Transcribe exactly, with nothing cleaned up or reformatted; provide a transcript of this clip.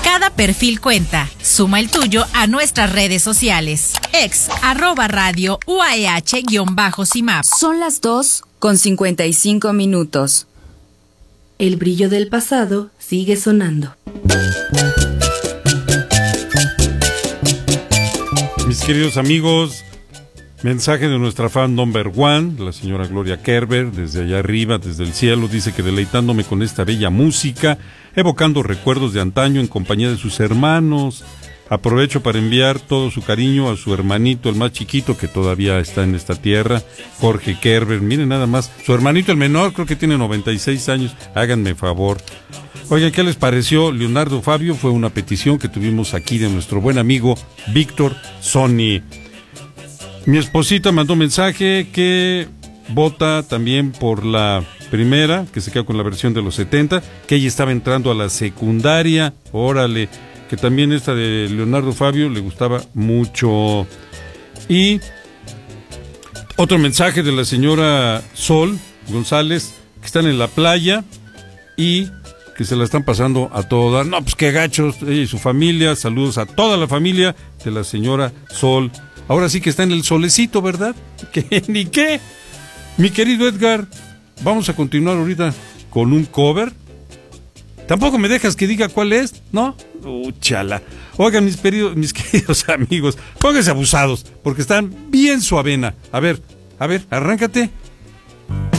Cada perfil cuenta. Suma el tuyo a nuestras redes sociales. Ex, arroba radio, U A E H, guión bajo, C I M A P. Son las dos con cincuenta y cinco minutos. El brillo del pasado sigue sonando. Mis queridos amigos, mensaje de nuestra fan number one, la señora Gloria Kerber, desde allá arriba, desde el cielo, dice que deleitándome con esta bella música, evocando recuerdos de antaño en compañía de sus hermanos. Aprovecho para enviar todo su cariño a su hermanito, el más chiquito, que todavía está en esta tierra, Jorge Kerber. Miren nada más, su hermanito el menor, creo que tiene noventa y seis años, háganme favor. Oigan, ¿qué les pareció? Leonardo Fabio fue una petición que tuvimos aquí de nuestro buen amigo Víctor Sony. Mi esposita mandó mensaje que vota también por la primera, que se queda con la versión de los setenta, que ella estaba entrando a la secundaria, órale, que también esta de Leonardo Fabio le gustaba mucho. Y otro mensaje de la señora Sol González, que están en la playa y que se la están pasando a todo dar. No, pues qué gachos, ella y su familia, saludos a toda la familia de la señora Sol. Ahora sí que está en el solecito, ¿verdad? ¿Qué? ¿Ni qué? Mi querido Edgar, vamos a continuar ahorita con un cover. Tampoco me dejas que diga cuál es, ¿no? Uh, chala. Oigan, mis, queridos, mis queridos amigos, pónganse abusados, porque están bien suavena. A ver, a ver, arráncate.